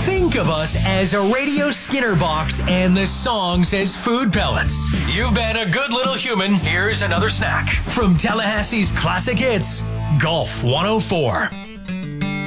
Think of us as a Radio Skinner box and the songs as food pellets. You've been a good little human. Here's another snack from Tallahassee's Classic Hits, Golf 104.